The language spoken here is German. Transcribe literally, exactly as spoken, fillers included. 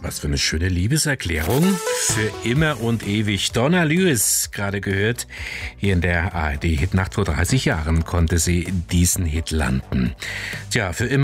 Was für eine schöne Liebeserklärung. Für immer und ewig. Donna Lewis, gerade gehört. Hier in der A R D-Hitnacht vor dreißig Jahren konnte sie diesen Hit landen. Tja, für immer